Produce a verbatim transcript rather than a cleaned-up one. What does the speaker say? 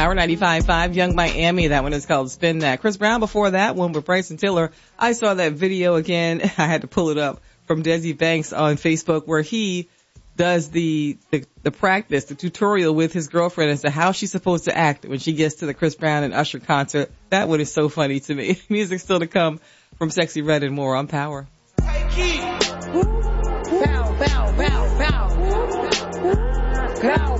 Power ninety-five point five, Young Miami. That one is called Spin That. Chris Brown before that one with Bryson Tiller. I saw that video again. I had to pull it up from Desi Banks on Facebook where he does the, the, the practice, the tutorial with his girlfriend as to how she's supposed to act when she gets to the Chris Brown and Usher concert. That one is so funny to me. Music still to come from Sexy Red and more on Power. Hey, Key. Bow, bow, bow, bow. Bow.